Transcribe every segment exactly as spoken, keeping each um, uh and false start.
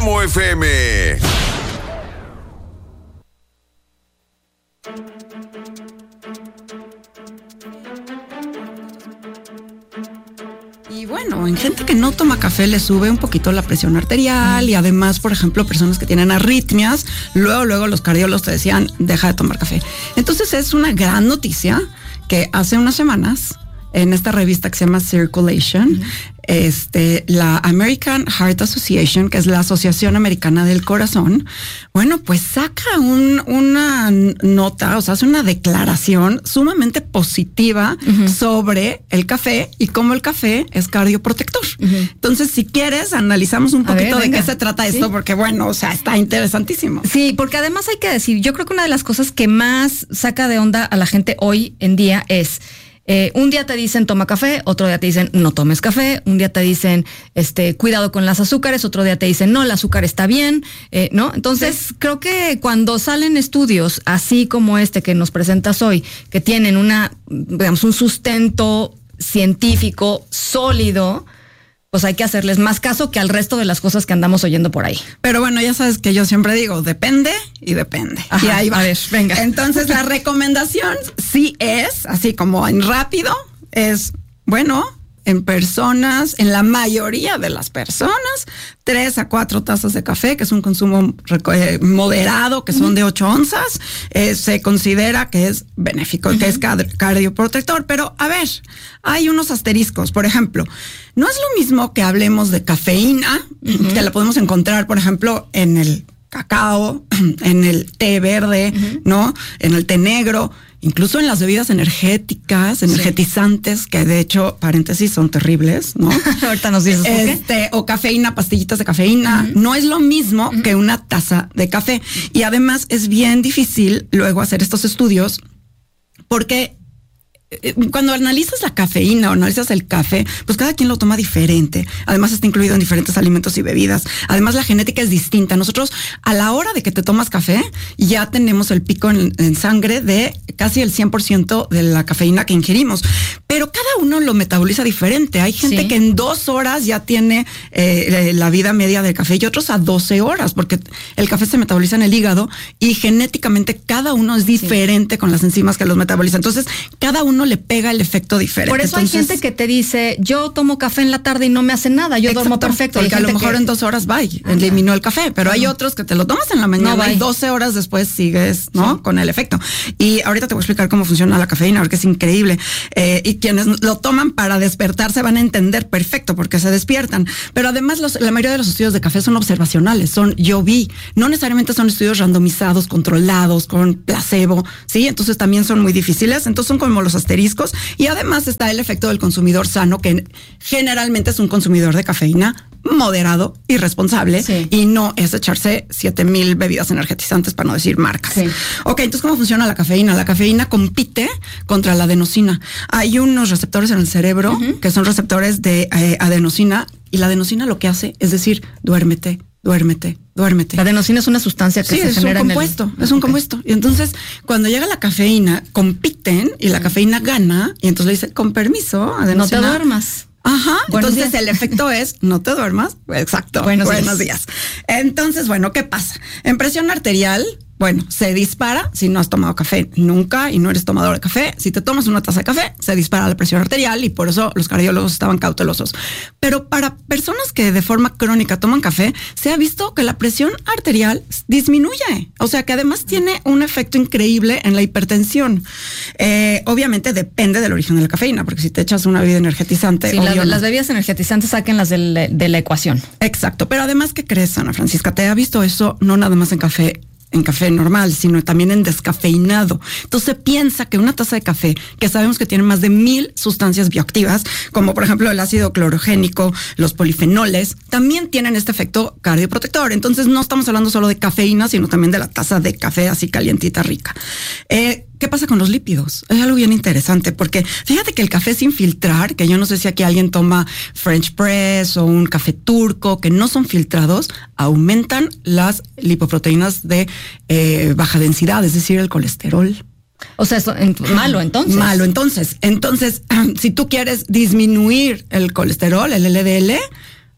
Demo F M. Y bueno, en gente que no toma café le sube un poquito la presión arterial y además, por ejemplo, personas que tienen arritmias, luego, luego los cardiólogos te decían, deja de tomar café. Entonces es una gran noticia que hace unas semanas en esta revista que se llama Circulation, uh-huh. este, la American Heart Association, que es la Asociación Americana del Corazón, bueno, pues saca un, una nota, o sea, hace una declaración sumamente positiva uh-huh. sobre el café y cómo el café es cardioprotector. Uh-huh. Entonces, si quieres, analizamos un poquito ver, de qué se trata esto, ¿sí? Porque bueno, o sea, está interesantísimo. Sí, porque además hay que decir, yo creo que una de las cosas que más saca de onda a la gente hoy en día es... Eh, un día te dicen toma café, otro día te dicen no tomes café, un día te dicen este cuidado con las azúcares, otro día te dicen no, el azúcar está bien, eh, ¿no? Entonces sí. Creo que cuando salen estudios así como este que nos presentas hoy, que tienen una, digamos, un sustento científico sólido, pues hay que hacerles más caso que al resto de las cosas que andamos oyendo por ahí. Pero bueno, ya sabes que yo siempre digo, depende y depende. Ajá, y ahí va. A ver, venga. Entonces la recomendación sí es, así como en rápido, es, bueno, en personas, en la mayoría de las personas, tres a cuatro tazas de café, que es un consumo eh, moderado, que son uh-huh. de ocho onzas, eh, se considera que es benéfico, uh-huh. que es card- cardioprotector. Pero, a ver, hay unos asteriscos. Por ejemplo, no es lo mismo que hablemos de cafeína, uh-huh. que la podemos encontrar, por ejemplo, en el cacao, en el té verde, uh-huh. ¿no? En el té negro, incluso en las bebidas energéticas, energetizantes, sí. que de hecho, paréntesis, son terribles, ¿no? Ahorita nos dices este, por qué. O cafeína, pastillitas de cafeína. Uh-huh. No es lo mismo uh-huh. que una taza de café. Y además es bien difícil luego hacer estos estudios porque cuando analizas la cafeína o analizas el café, pues cada quien lo toma diferente. Además está incluido en diferentes alimentos y bebidas. Además la genética es distinta. Nosotros a la hora de que te tomas café ya tenemos el pico en, en sangre de casi el cien por ciento de la cafeína que ingerimos. Pero cada uno lo metaboliza diferente. Hay gente sí. que en dos horas ya tiene eh, la vida media del café y otros a doce horas, porque el café se metaboliza en el hígado y genéticamente cada uno es diferente sí. con las enzimas que los metaboliza. Entonces cada uno le pega el efecto diferente. Por eso Entonces, hay gente que te dice, yo tomo café en la tarde y no me hace nada, yo exacto, duermo perfecto. Porque a lo mejor que... en dos horas bye, uh-huh. eliminó el café, pero uh-huh. hay otros que te lo tomas en la mañana no, y doce horas después sigues, ¿no? Sí. Con el efecto. Y ahorita te voy a explicar cómo funciona la cafeína, porque es increíble. Eh, y quienes lo toman para despertarse van a entender perfecto porque se despiertan. Pero además los, la mayoría de los estudios de café son observacionales, son yo vi, no necesariamente son estudios randomizados, controlados, con placebo, ¿sí? Entonces también son muy difíciles. Entonces son como los asteriscos. Y además está el efecto del consumidor sano, que generalmente es un consumidor de cafeína moderado y responsable sí. y no es echarse siete mil bebidas energetizantes para no decir marcas. Sí. Ok, entonces ¿cómo funciona la cafeína? La cafeína compite contra la adenosina. Hay unos receptores en el cerebro uh-huh. que son receptores de eh, adenosina y la adenosina lo que hace es decir, duérmete, duérmete, duérmete. La adenosina es una sustancia que sí, se genera en el... Sí, es un compuesto, es un okay. compuesto. Y entonces, cuando llega la cafeína, compiten y la cafeína gana y entonces le dice, con permiso, adenosina. No te duermas. Ajá, buenos entonces días. El efecto es, no te duermas. Exacto, buenos, buenos días. días. Entonces, bueno, ¿qué pasa? En presión arterial, bueno, se dispara si no has tomado café nunca y no eres tomador de café. Si te tomas una taza de café, se dispara la presión arterial y por eso los cardiólogos estaban cautelosos. Pero para personas que de forma crónica toman café, se ha visto que la presión arterial disminuye. O sea, que además tiene un efecto increíble en la hipertensión. Eh, obviamente depende del origen de la cafeína, porque si te echas una bebida energetizante... Sí, la, no. Las bebidas energetizantes sáquenlas de, de la ecuación. Exacto. Pero además, ¿qué crees, Ana Francisca? Te ha visto eso no nada más en café, en café normal, sino también en descafeinado. Entonces piensa que una taza de café, que sabemos que tiene más de mil sustancias bioactivas, como por ejemplo el ácido clorogénico, los polifenoles, también tienen este efecto cardioprotector. Entonces no estamos hablando solo de cafeína, sino también de la taza de café así calientita, rica. Eh, ¿Qué pasa con los lípidos? Es algo bien interesante porque fíjate que el café sin filtrar, que yo no sé si aquí alguien toma French press o un café turco, que no son filtrados, aumentan las lipoproteínas de eh, baja densidad, es decir, el colesterol. O sea, eso, en, malo entonces. Malo entonces. Entonces, si tú quieres disminuir el colesterol, el L D L,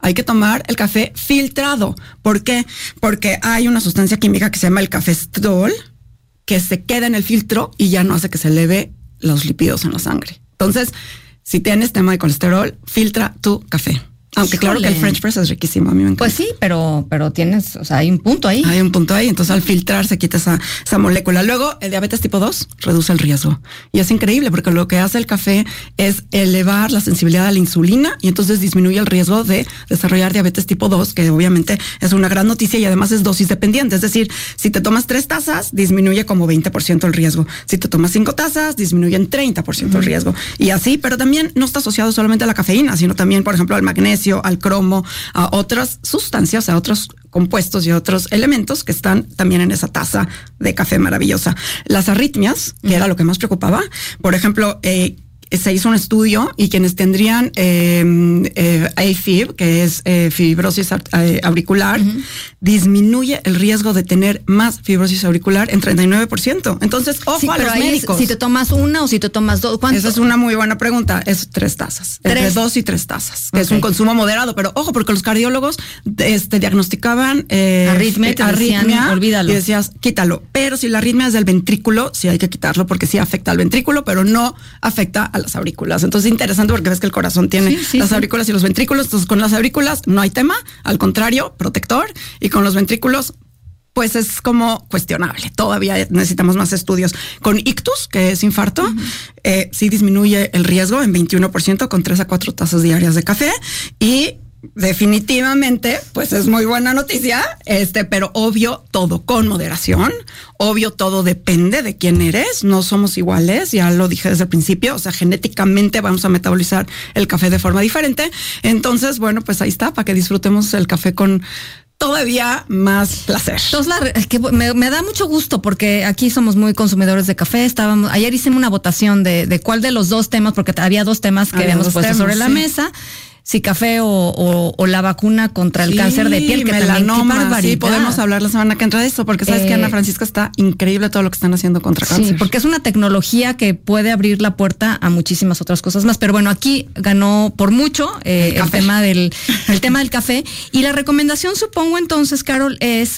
hay que tomar el café filtrado. ¿Por qué? Porque hay una sustancia química que se llama el cafestrol, que se queda en el filtro y ya no hace que se eleve los lípidos en la sangre. Entonces, si tienes tema de colesterol, filtra tu café. Aunque Híjole. Claro que el French press es riquísimo, a mí me encanta. Pues sí, pero, pero tienes, o sea, hay un punto ahí. Hay un punto ahí, entonces al filtrar se quita esa, esa molécula. Luego, el diabetes tipo dos reduce el riesgo. Y es increíble porque lo que hace el café es elevar la sensibilidad a la insulina y entonces disminuye el riesgo de desarrollar diabetes tipo dos, que obviamente es una gran noticia y además es dosis dependiente. Es decir, si te tomas tres tazas, disminuye como veinte por ciento el riesgo. Si te tomas cinco tazas, disminuye en treinta por ciento uh-huh. el riesgo. Y así, pero también no está asociado solamente a la cafeína, sino también, por ejemplo, al magnesio, al cromo, a otras sustancias, a otros compuestos y otros elementos que están también en esa taza de café maravillosa. Las arritmias, que uh-huh. era lo que más preocupaba, por ejemplo, eh, se hizo un estudio y quienes tendrían eh, eh, A F I B, que es eh, fibrosis eh, auricular, uh-huh. disminuye el riesgo de tener más fibrosis auricular en treinta y nueve por ciento. Entonces, ojo sí, a los médicos. Es, si te tomas una o si te tomas dos, ¿cuánto? Esa es una muy buena pregunta. Es tres tazas. ¿Tres? Entre dos y tres tazas. Que okay. es un consumo moderado. Pero ojo, porque los cardiólogos este, diagnosticaban eh, arritmia, te arritmia decían, olvídalo. Y decías, quítalo. Pero si la arritmia es del ventrículo, sí hay que quitarlo porque sí afecta al ventrículo, pero no afecta a las aurículas. Entonces es interesante porque ves que el corazón tiene sí, sí, las sí. aurículas y los ventrículos. Entonces con las aurículas no hay tema, al contrario, protector, y con los ventrículos pues es como cuestionable. Todavía necesitamos más estudios. Con ictus, que es infarto, uh-huh. eh, sí disminuye el riesgo en veintiuno por ciento con tres a cuatro tazas diarias de café y definitivamente, pues es muy buena noticia, este, pero obvio todo con moderación, obvio todo depende de quién eres, no somos iguales, ya lo dije desde el principio, o sea, genéticamente vamos a metabolizar el café de forma diferente, entonces, bueno, pues ahí está, para que disfrutemos el café con todavía más placer. Entonces, la, es que me, me da mucho gusto porque aquí somos muy consumidores de café. Estábamos, ayer hicimos una votación de, de cuál de los dos temas, porque había dos temas que habíamos puesto temas, sobre sí. la mesa. Si café o, o, o la vacuna contra el sí, cáncer de piel, que melanoma, también, sí, podemos hablar la semana que entra de eso, porque sabes eh, que Ana Francisca está increíble todo lo que están haciendo contra cáncer. Sí, porque es una tecnología que puede abrir la puerta a muchísimas otras cosas más. Pero bueno, aquí ganó por mucho eh, el, el tema del el tema del café. Y la recomendación, supongo entonces, Carol, es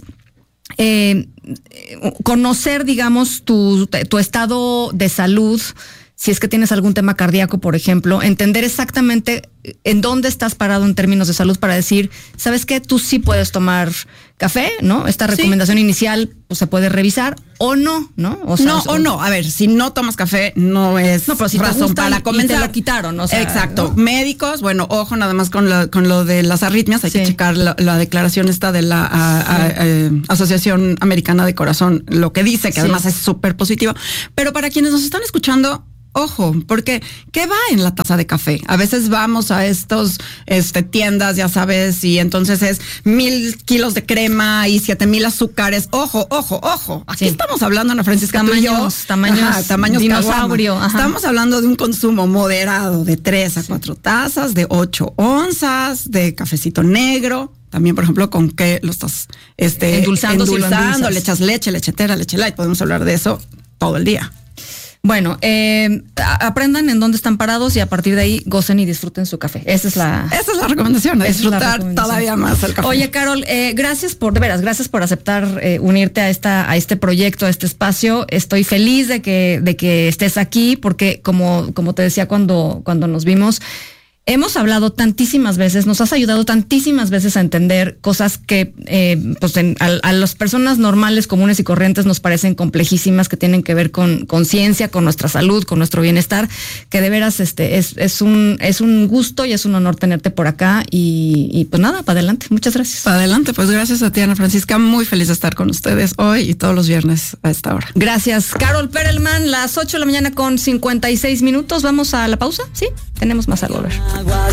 eh, conocer, digamos, tu, tu estado de salud. Si es que tienes algún tema cardíaco, por ejemplo, entender exactamente en dónde estás parado en términos de salud para decir, ¿sabes qué? Tú sí puedes tomar café, ¿no? Esta recomendación sí. inicial pues, se puede revisar o no, ¿no? O sea, no, o, o no. A ver, si no tomas café, no es no, pero si razón para comenzar. Y te lo quitaron, o sea, exacto. ¿no? Médicos, bueno, ojo nada más con lo, con lo de las arritmias. Hay sí. que checar la, la declaración esta de la a, a, a, a, Asociación Americana de Corazón, lo que dice, que sí. además es súper positivo. Pero para quienes nos están escuchando, ojo, porque ¿qué va en la taza de café? A veces vamos a estos este, tiendas, ya sabes, y entonces es mil kilos de crema y siete mil azúcares. Ojo, ojo, ojo. Aquí sí. estamos hablando, Ana Francisca, tamaños, tú y yo, tamaños, ajá, tamaños dinosaurio. Ajá. Estamos hablando de un consumo moderado de tres a cuatro tazas, de ocho onzas, de cafecito negro. También, por ejemplo, con qué lo estás este, endulzando, endulzando, si le echas leche, lechetera, leche light. Podemos hablar de eso todo el día. Bueno, eh, aprendan en dónde están parados y a partir de ahí gocen y disfruten su café. Esa es la, esa es la recomendación, disfrutar la recomendación. Todavía más el café. Oye, Carol, eh, gracias por, de veras, gracias por aceptar eh, unirte a esta, a este proyecto, a este espacio. Estoy feliz de que, de que estés aquí porque, como, como te decía cuando, cuando nos vimos, hemos hablado tantísimas veces, nos has ayudado tantísimas veces a entender cosas que eh, pues en, a, a las personas normales, comunes y corrientes nos parecen complejísimas, que tienen que ver con conciencia, con nuestra salud, con nuestro bienestar, que de veras este es, es un es un gusto y es un honor tenerte por acá y, y pues nada, para adelante. Muchas gracias. Para adelante, pues gracias a ti, Ana Francisca, muy feliz de estar con ustedes hoy y todos los viernes a esta hora. Gracias. Carol Perelman, las ocho de la mañana con cincuenta y seis minutos. Vamos a la pausa, ¿sí? Tenemos más al volver.